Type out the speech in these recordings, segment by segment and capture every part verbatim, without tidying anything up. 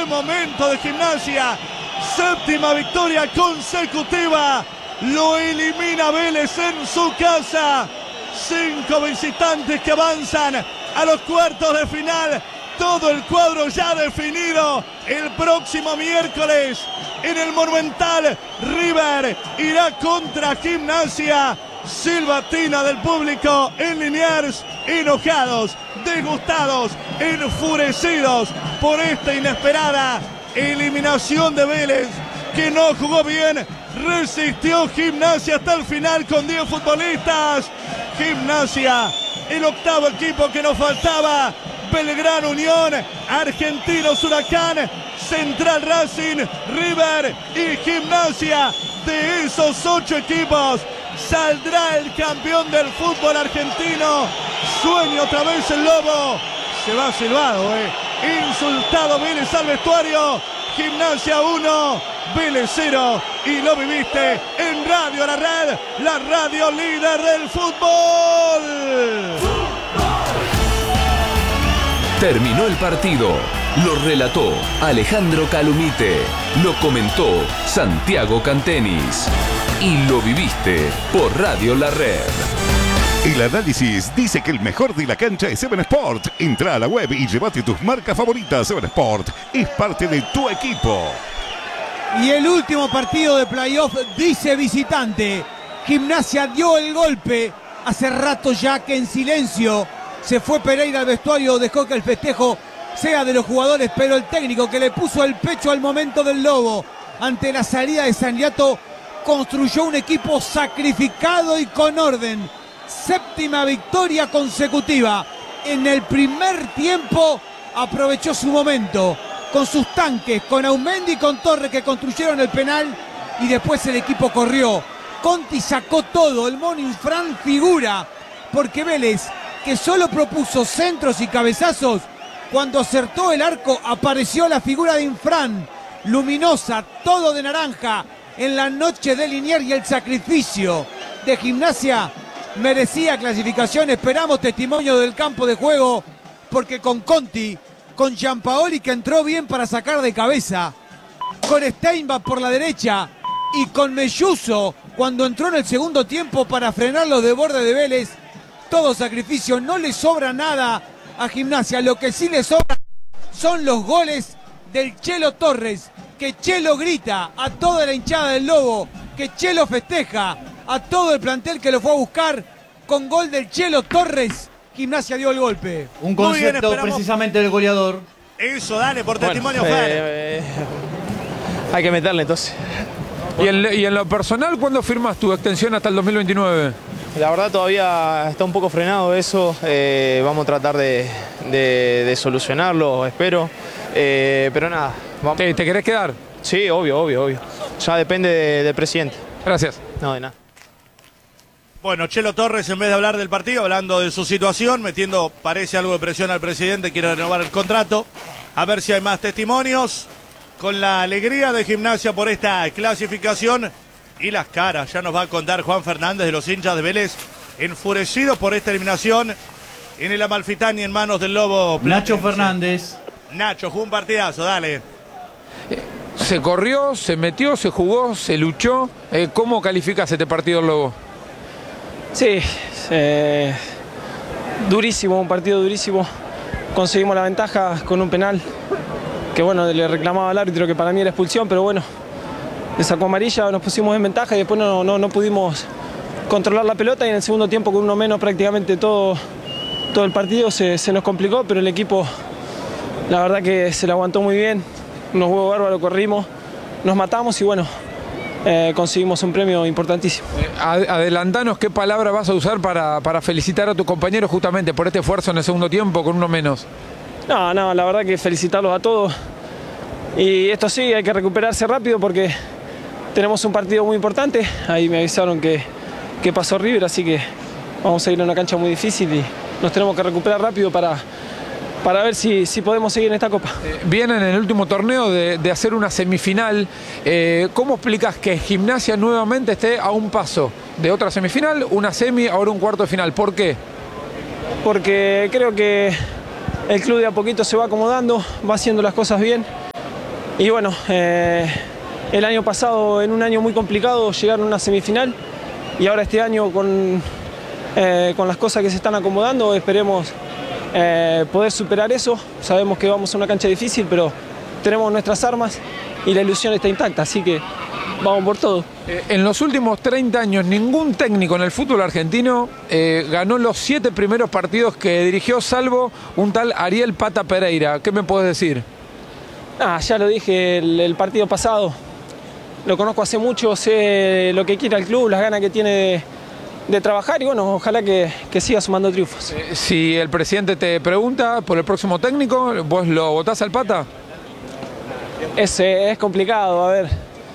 ¡Qué momento de Gimnasia! Séptima victoria consecutiva. Lo elimina Vélez en su casa. Cinco visitantes que avanzan a los cuartos de final. Todo el cuadro ya definido. El próximo miércoles en el Monumental, River irá contra Gimnasia. Silbatina del público en Liniers, enojados, disgustados, enfurecidos por esta inesperada eliminación de Vélez, que no jugó bien. Resistió Gimnasia hasta el final con diez futbolistas. Gimnasia, el octavo equipo que nos faltaba. Belgrano Unión, Argentinos Huracán, Central Racing, River y Gimnasia. De esos ocho equipos saldrá el campeón del fútbol argentino. Sueña otra vez el Lobo. Se va silbado, eh. Insultado Vélez al vestuario. Gimnasia uno, Vélez cero. Y lo viviste en Radio La Red, la radio líder del fútbol. Terminó el partido. Lo relató Alejandro Calumite. Lo comentó Santiago Cantenis. Y lo viviste por Radio La Red. El análisis dice que el mejor de la cancha es Seven Sport. Entra a la web y llévate tus marcas favoritas. Seven Sport es parte de tu equipo. Y el último partido de playoff dice visitante. Gimnasia dio el golpe. Hace rato ya que en silencio se fue Pereira al vestuario, dejó que el festejo sea de los jugadores, pero el técnico que le puso el pecho al momento del Lobo ante la salida de Sangliato construyó un equipo sacrificado y con orden. Séptima victoria consecutiva. En el primer tiempo aprovechó su momento con sus tanques, con Aumendi y con Torres, que construyeron el penal, y después el equipo corrió. Conti sacó todo, el Mono Infran figura, porque Vélez, que solo propuso centros y cabezazos, cuando acertó el arco apareció la figura de Infran, luminosa, todo de naranja, en la noche de Liniers, y el sacrificio de Gimnasia merecía clasificación. Esperamos testimonio del campo de juego, porque con Conti, con Gianpaoli, que entró bien para sacar de cabeza, con Steinbach por la derecha y con Melluso cuando entró en el segundo tiempo para frenar los desbordes de Vélez, todo sacrificio. No le sobra nada a Gimnasia. Lo que sí le sobra son los goles del Chelo Torres, que Chelo grita a toda la hinchada del Lobo, que Chelo festeja a todo el plantel que lo fue a buscar. Con gol del Chelo Torres, Gimnasia dio el golpe. Un concepto bien, precisamente del goleador. Eso, dale, por testimonio, bueno, Fer. Eh, eh, hay que meterle entonces. ¿Y en, ¿Y en lo personal cuándo firmas tu extensión hasta el dos mil veintinueve? La verdad todavía está un poco frenado eso. Eh, vamos a tratar de, de, de solucionarlo, espero. Eh, pero nada. Vamos. ¿Te, ¿Te querés quedar? Sí, obvio, obvio, obvio. Ya depende de, del presidente. Gracias. No, de nada. Bueno, Chelo Torres, en vez de hablar del partido, hablando de su situación, metiendo, parece, algo de presión al presidente, quiere renovar el contrato. A ver si hay más testimonios. Con la alegría de Gimnasia por esta clasificación y las caras, ya nos va a contar Juan Fernández de los hinchas de Vélez, enfurecidos por esta eliminación en el Amalfitani en manos del Lobo. Nacho Fernández. Nacho, jugó un partidazo, dale. Se corrió, se metió, se jugó, se luchó. Eh, ¿Cómo calificas este partido, Lobo? Sí, eh, durísimo, un partido durísimo. Conseguimos la ventaja con un penal que bueno, le reclamaba al árbitro que para mí era expulsión, pero bueno, le sacó amarilla, nos pusimos en ventaja y después no, no, no pudimos controlar la pelota, y en el segundo tiempo con uno menos prácticamente todo, todo el partido se, se nos complicó, pero el equipo la verdad que se lo aguantó muy bien, unos huevos bárbaros, corrimos, nos matamos y bueno, eh, conseguimos un premio importantísimo. Adelantanos qué palabra vas a usar para, para felicitar a tus compañeros justamente por este esfuerzo en el segundo tiempo con uno menos. No, no, la verdad que felicitarlos a todos. Y esto sí, hay que recuperarse rápido porque tenemos un partido muy importante. Ahí me avisaron que, que pasó River, así que vamos a ir a una cancha muy difícil y nos tenemos que recuperar rápido para, para ver si, si podemos seguir en esta Copa. Eh, vienen en el último torneo de, de hacer una semifinal. Eh, ¿Cómo explicas que Gimnasia nuevamente esté a un paso de otra semifinal, una semi, ahora un cuarto de final? ¿Por qué? Porque creo que el club de a poquito se va acomodando, va haciendo las cosas bien. y bueno, eh, el año pasado, en un año muy complicado, llegaron a una semifinal y ahora este año con, eh, con las cosas que se están acomodando, esperemos eh, poder superar eso. Sabemos que vamos a una cancha difícil, pero tenemos nuestras armas y la ilusión está intacta, así que vamos por todo. Eh, en los últimos treinta años, ningún técnico en el fútbol argentino eh, ganó los siete primeros partidos que dirigió, salvo un tal Ariel Pata Pereira. ¿Qué me puedes decir? Ah, ya lo dije el, el partido pasado. Lo conozco hace mucho, sé lo que quiere el club, las ganas que tiene de, de trabajar y bueno, ojalá que, que siga sumando triunfos. Eh, si el presidente te pregunta por el próximo técnico, ¿vos lo votás al Pata? Es, es complicado, a ver,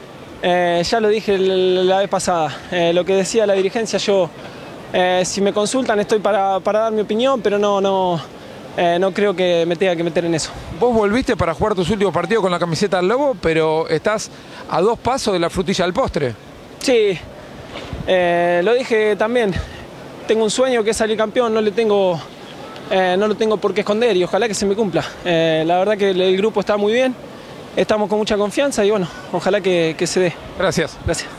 eh, ya lo dije la vez pasada, eh, lo que decía la dirigencia, yo, eh, si me consultan estoy para, para dar mi opinión, pero no, no, eh, no creo que me tenga que meter en eso. Vos volviste para jugar tus últimos partidos con la camiseta del Lobo, pero estás a dos pasos de la frutilla del postre. Sí, eh, lo dije también, tengo un sueño que es salir campeón, no le tengo, eh, no lo tengo por qué esconder y ojalá que se me cumpla. Eh, la verdad que el, el grupo está muy bien. Estamos con mucha confianza y bueno, ojalá que, que se dé. Gracias. Gracias.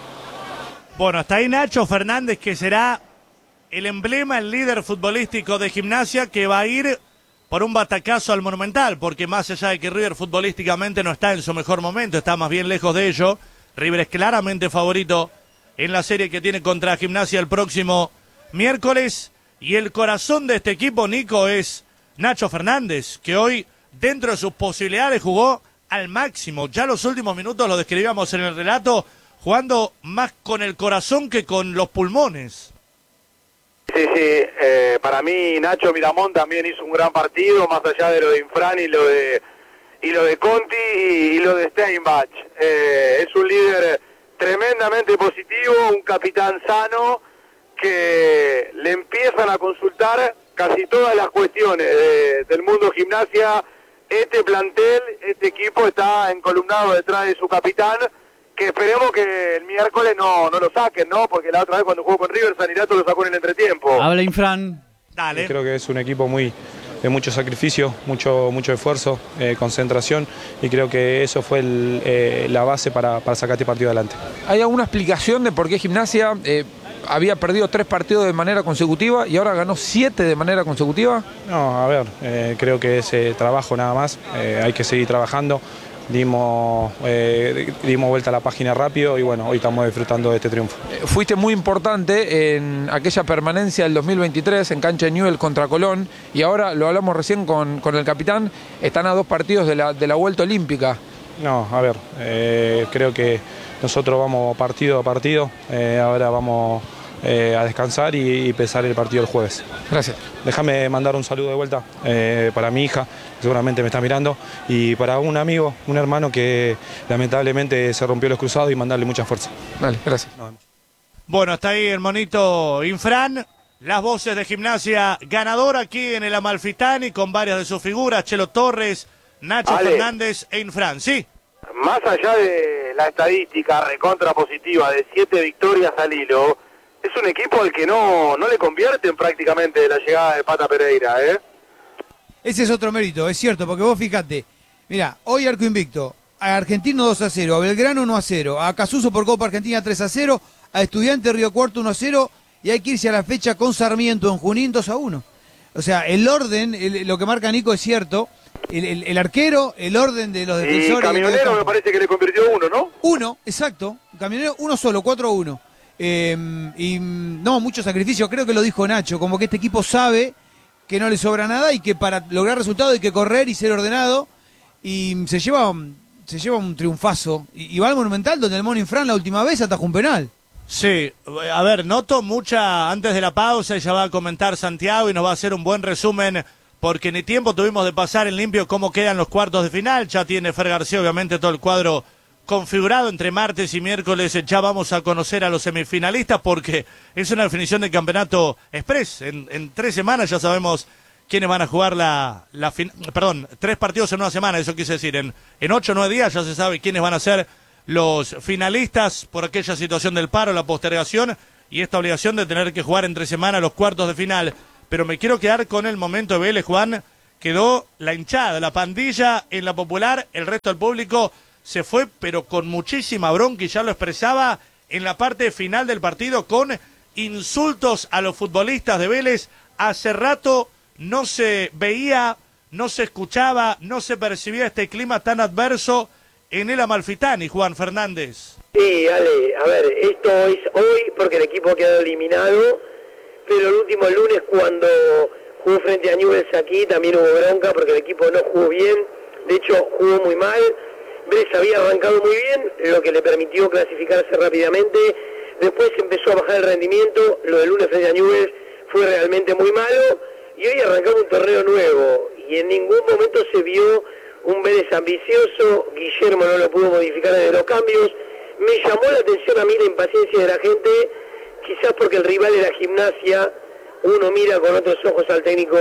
Bueno, hasta ahí Nacho Fernández, que será el emblema, el líder futbolístico de Gimnasia, que va a ir por un batacazo al Monumental, porque más allá de que River futbolísticamente no está en su mejor momento, está más bien lejos de ello, River es claramente favorito en la serie que tiene contra Gimnasia el próximo miércoles, y el corazón de este equipo, Nico, es Nacho Fernández, que hoy, dentro de sus posibilidades, jugó al máximo. Ya los últimos minutos lo describíamos en el relato, jugando más con el corazón que con los pulmones. Sí, sí, eh, para mí Nacho Miramón también hizo un gran partido, más allá de lo de Infran y lo de y lo de Conti y, y lo de Steinbach. Eh, es un líder tremendamente positivo, un capitán sano que le empiezan a consultar casi todas las cuestiones de, del mundo Gimnasia. Este plantel, este equipo está encolumnado detrás de su capitán, que esperemos que el miércoles no, no lo saquen, ¿no? Porque la otra vez cuando jugó con River, Sanirato lo sacó en el entretiempo. Habla Infran. Dale. Creo que es un equipo muy de mucho sacrificio, mucho mucho esfuerzo, eh, concentración, y creo que eso fue el, eh, la base para, para sacar este partido adelante. ¿Hay alguna explicación de por qué Gimnasia eh, había perdido tres partidos de manera consecutiva y ahora ganó siete de manera consecutiva? No, a ver, eh, creo que es eh, trabajo nada más, eh, hay que seguir trabajando. Dimos, eh, dimos vuelta a la página rápido y bueno, hoy estamos disfrutando de este triunfo. Eh, fuiste muy importante en aquella permanencia del dos mil veintitrés en cancha de Newell contra Colón, y ahora, lo hablamos recién con, con el capitán, están a dos partidos de la, de la vuelta olímpica. No, a ver, eh, creo que nosotros vamos partido a partido, eh, ahora vamos eh, a descansar y, y empezar el partido el jueves. Gracias. Déjame mandar un saludo de vuelta eh, para mi hija, que seguramente me está mirando, y para un amigo, un hermano que lamentablemente se rompió los cruzados, y mandarle mucha fuerza. Vale, gracias. Nos vemos. Bueno, está ahí el monito Infran, las voces de Gimnasia ganador aquí en el Amalfitani, con varias de sus figuras, Chelo Torres, Nacho Ale. Fernández e Infran, sí. Más allá de la estadística recontra positiva de siete victorias al hilo, es un equipo al que no, no le convierten prácticamente la llegada de Pata Pereira, ¿eh? Ese es otro mérito, es cierto, porque vos fíjate, mira, hoy arco invicto, a Argentino dos a cero, a Belgrano uno a cero, a Casuso por Copa Argentina tres a cero, a Estudiante Río Cuarto uno a cero, y hay que irse a la fecha con Sarmiento en Junín dos a uno. O sea, el orden, el, lo que marca Nico es cierto, el, el, el arquero, el orden de los defensores. Y Camionero me parece que le convirtió uno, ¿no? Uno, exacto, Camionero uno solo, cuatro a uno. Eh, y no, mucho sacrificio, creo que lo dijo Nacho, como que este equipo sabe que no le sobra nada y que para lograr resultados hay que correr y ser ordenado, y se lleva, se lleva un triunfazo. Y, y va al Monumental, donde el Mono Infran la última vez atajó un penal. Sí, a ver, noto mucha, antes de la pausa, ya va a comentar Santiago y nos va a hacer un buen resumen, porque ni tiempo tuvimos de pasar en limpio cómo quedan los cuartos de final. Ya tiene Fer García obviamente todo el cuadro configurado. Entre martes y miércoles ya vamos a conocer a los semifinalistas, porque es una definición de campeonato express. En, en tres semanas ya sabemos quiénes van a jugar la, la fin, perdón, tres partidos en una semana, eso quise decir. En, en ocho o nueve días ya se sabe quiénes van a ser los finalistas por aquella situación del paro, la postergación y esta obligación de tener que jugar entre semanas los cuartos de final. Pero me quiero quedar con el momento de Vélez, Juan, quedó la hinchada, la pandilla en la Popular, el resto del público se fue, pero con muchísima bronca, y ya lo expresaba en la parte final del partido, con insultos a los futbolistas de Vélez. Hace rato no se veía, no se escuchaba, no se percibía este clima tan adverso en el Amalfitani, Juan Fernández. Sí, Ale, a ver, esto es hoy porque el equipo ha quedado eliminado, pero el último lunes cuando jugó frente a Newell's aquí también hubo bronca porque el equipo no jugó bien, de hecho jugó muy mal. Vélez había arrancado muy bien, lo que le permitió clasificarse rápidamente, después empezó a bajar el rendimiento, lo del lunes frente a Newell's fue realmente muy malo, y hoy arrancamos un torneo nuevo, y en ningún momento se vio un Vélez ambicioso. Guillermo no lo pudo modificar desde los cambios. Me llamó la atención a mí la impaciencia de la gente, quizás porque el rival era Gimnasia, uno mira con otros ojos al técnico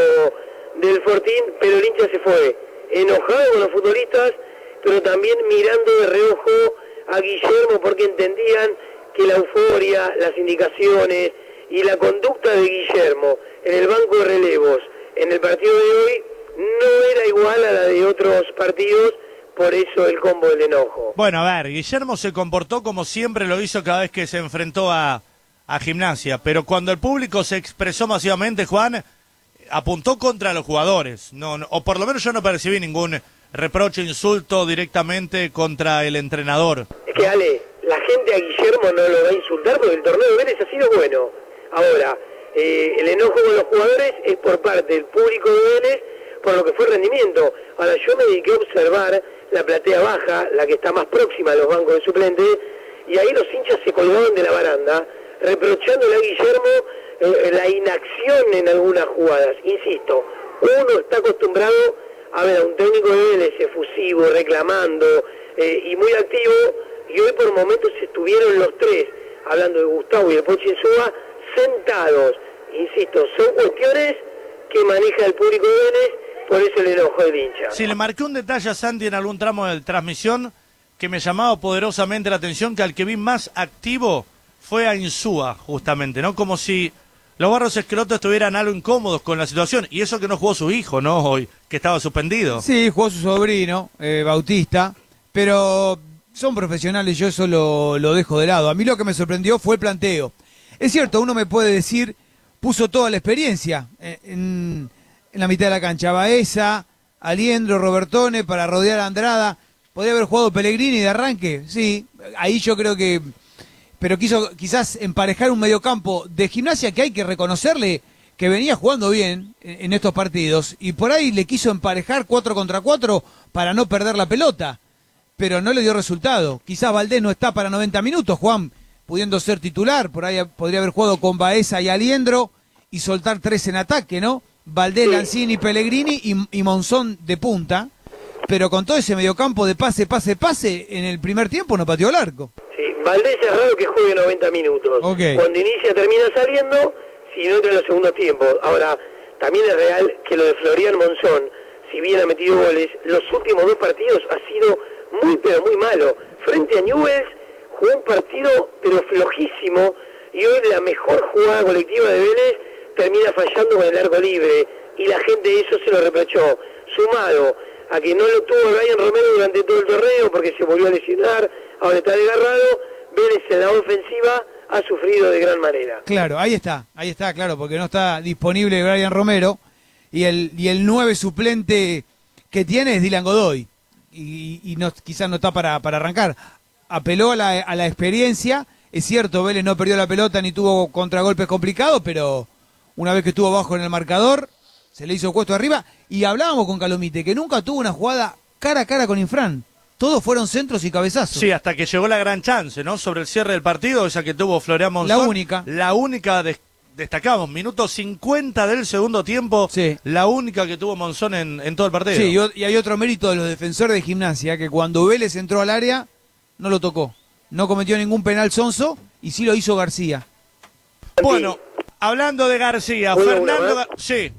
del Fortín, pero el hincha se fue enojado con los futbolistas, pero también mirando de reojo a Guillermo porque entendían que la euforia, las indicaciones y la conducta de Guillermo en el banco de relevos en el partido de hoy no era igual a la de otros partidos, por eso el combo del enojo. Bueno, a ver, Guillermo se comportó como siempre lo hizo cada vez que se enfrentó a, a Gimnasia, pero cuando el público se expresó masivamente, Juan, apuntó contra los jugadores, no, no, o por lo menos yo no percibí ningún reproche, insulto directamente contra el entrenador. Es que, Ale, la gente a Guillermo no lo va a insultar porque el torneo de Vélez ha sido bueno. Ahora, eh, el enojo con los jugadores es por parte del público de Vélez por lo que fue el rendimiento. Ahora, yo me dediqué a observar la platea baja, la que está más próxima a los bancos de suplentes, y ahí los hinchas se colgaban de la baranda, reprochándole a Guillermo eh, la inacción en algunas jugadas. Insisto, uno está acostumbrado a ver a un técnico de Vélez efusivo, reclamando eh, y muy activo, y hoy por momentos estuvieron los tres, hablando de Gustavo y de Pochi Insúa, sentados. Insisto, son cuestiones que maneja el público de Vélez, por eso el enojo del hincha. Si le marqué un detalle a Santi en algún tramo de transmisión que me llamaba poderosamente la atención, que al que vi más activo fue a Insúa, justamente, ¿no? Como si los Barros Esqueloto estuvieran algo incómodos con la situación, y eso que no jugó su hijo, ¿no? Hoy, que estaba suspendido. Sí, jugó su sobrino, eh, Bautista, pero son profesionales, yo eso lo, lo dejo de lado. A mí lo que me sorprendió fue el planteo. Es cierto, uno me puede decir, puso toda la experiencia en, en la mitad de la cancha. Baeza, Aliendro, Robertone para rodear a Andrada. ¿Podría haber jugado Pellegrini de arranque? Sí, ahí yo creo que... Pero quiso quizás emparejar un mediocampo de Gimnasia que hay que reconocerle que venía jugando bien en, en estos partidos. Y por ahí le quiso emparejar cuatro contra cuatro para no perder la pelota. Pero no le dio resultado. Quizás Valdés no está para noventa minutos, Juan, pudiendo ser titular. Por ahí podría haber jugado con Baeza y Aliendro y soltar tres en ataque, ¿no? Valdés, sí. Lanzini, Pellegrini y, y Monzón de punta. Pero con todo ese mediocampo de pase, pase, pase, en el primer tiempo no pateó el arco. Sí, Valdés es raro que juegue noventa minutos. Okay. Cuando inicia termina saliendo, si no entra en los segundos tiempos. Ahora, también es real que lo de Florian Monzón, si bien ha metido goles, los últimos dos partidos ha sido muy pero muy malo. Frente a Newell's jugó un partido pero flojísimo, y hoy la mejor jugada colectiva de Vélez termina fallando con el arco libre, y la gente eso se lo reprochó, sumado a que no lo tuvo Brian Romero durante todo el torneo porque se volvió a lesionar, ahora está desgarrado. Vélez en la ofensiva ha sufrido de gran manera. Claro, ahí está, ahí está, claro, porque no está disponible Brian Romero, y el, y el nueve suplente que tiene es Dylan Godoy, y, y no, quizás no está para, para arrancar. Apeló a la, a la experiencia, es cierto, Vélez no perdió la pelota ni tuvo contragolpes complicados, pero una vez que estuvo bajo en el marcador, se le hizo cuesto arriba. Y hablábamos con Calomite, que nunca tuvo una jugada cara a cara con Infran. Todos fueron centros y cabezazos. Sí, hasta que llegó la gran chance, ¿no? Sobre el cierre del partido, esa que tuvo Florian Monzón. La única. La única, de, destacamos, minuto cincuenta del segundo tiempo. Sí. La única que tuvo Monzón en, en todo el partido. Sí, y hay otro mérito de los defensores de Gimnasia, que cuando Vélez entró al área, no lo tocó. No cometió ningún penal sonso, y sí lo hizo García. Bueno, hablando de García, ¿Puedo Fernando... una Gar- sí.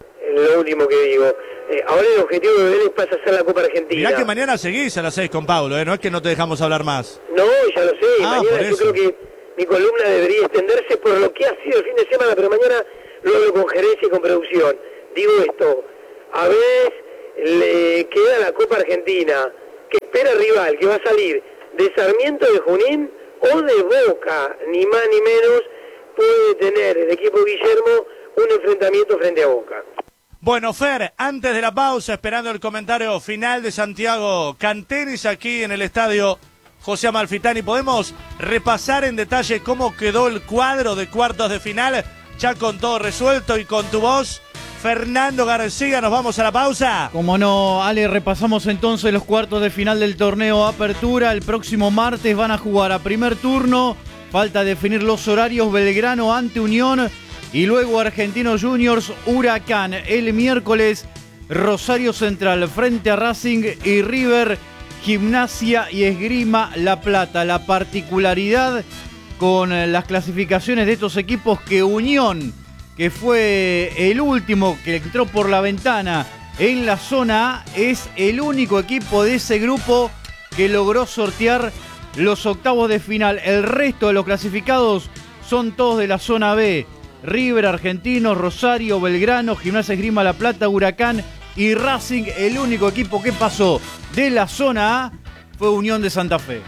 Lo último que digo, eh, ahora el objetivo de Vélez pasa a ser la Copa Argentina. Mirá que mañana seguís a las seis con Pablo, ¿eh? No es que no te dejamos hablar más. No, ya lo sé, Ah, mañana por yo eso. creo que mi columna debería extenderse por lo que ha sido el fin de semana, pero mañana lo hablo con gerencia y con producción. Digo esto, A ver, le queda la Copa Argentina, que espera rival, que va a salir de Sarmiento de Junín o de Boca, ni más ni menos, puede tener el equipo Guillermo un enfrentamiento frente a Boca. Bueno, Fer, antes de la pausa, esperando el comentario final de Santiago Cantenis aquí en el estadio José Amalfitani, ¿podemos repasar en detalle cómo quedó el cuadro de cuartos de final? Ya con todo resuelto y con tu voz, Fernando García, nos vamos a la pausa. Como no, Ale, repasamos entonces los cuartos de final del torneo Apertura. El próximo martes van a jugar a primer turno, falta definir los horarios, Belgrano ante Unión y luego Argentinos Juniors Huracán. El miércoles Rosario Central frente a Racing y River Gimnasia y Esgrima La Plata. La particularidad con las clasificaciones de estos equipos que Unión, que fue el último que entró por la ventana en la zona A, es el único equipo de ese grupo que logró sortear los octavos de final. El resto de los clasificados son todos de la zona B. River, Argentinos, Rosario, Belgrano, Gimnasia Esgrima La Plata, Huracán y Racing. El único equipo que pasó de la zona A fue Unión de Santa Fe.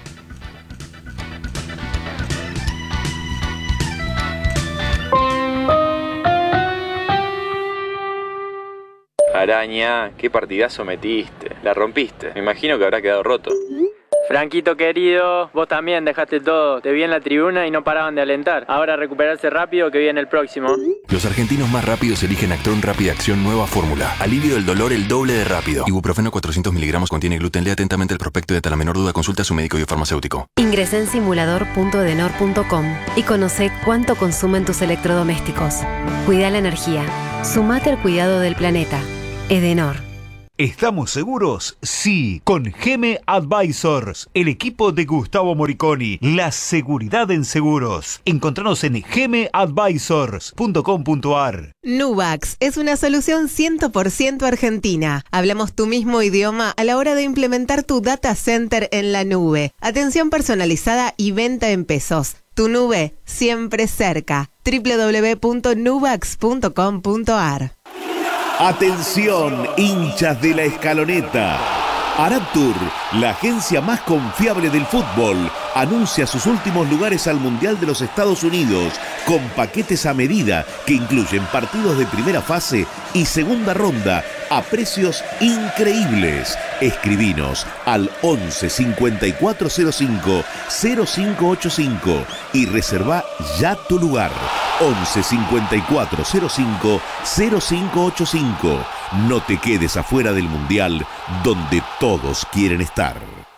Araña, qué partidazo metiste. La rompiste. Me imagino que habrá quedado roto. Franquito querido, vos también dejaste todo. Te vi en la tribuna y no paraban de alentar. Ahora recuperarse rápido que viene el próximo. Los argentinos más rápidos eligen Actron Rápida Acción nueva fórmula. Alivio del dolor el doble de rápido. Ibuprofeno cuatrocientos miligramos contiene gluten. Lea atentamente el prospecto y ante la menor duda consulta a su médico y farmacéutico. Ingresá en simulador punto edenor punto com y conoce cuánto consumen tus electrodomésticos. Cuida la energía. Sumate al cuidado del planeta. Edenor. ¿Estamos seguros? Sí, con Geme Advisors, el equipo de Gustavo Moriconi, la seguridad en seguros. Encontranos en geme advisors punto com punto ar. Nubax es una solución cien por ciento argentina. Hablamos tu mismo idioma a la hora de implementar tu data center en la nube. Atención personalizada y venta en pesos. Tu nube siempre cerca. doble u doble u doble u punto nubax punto com punto ar. Atención, hinchas de la Escaloneta. Araptur, la agencia más confiable del fútbol, anuncia sus últimos lugares al Mundial de los Estados Unidos con paquetes a medida que incluyen partidos de primera fase y segunda ronda a precios increíbles. Escribinos al once cincuenta y cuatro cero cinco cero cinco ochenta y cinco y reserva ya tu lugar. once cincuenta y cuatro cero cinco cero cinco ochenta y cinco. No te quedes afuera del Mundial donde todos quieren estar.